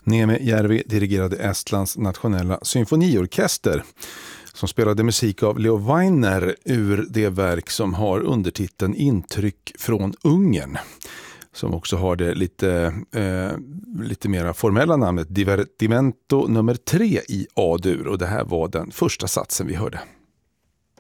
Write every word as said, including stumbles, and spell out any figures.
Niemi Järvi dirigerade Estlands nationella symfoniorkester som spelade musik av Leo Weiner ur det verk som har undertiteln Intryck från Ungern, som också har det lite, eh, lite mera formella namnet Divertimento nummer tre i A-dur, och det här var den första satsen vi hörde.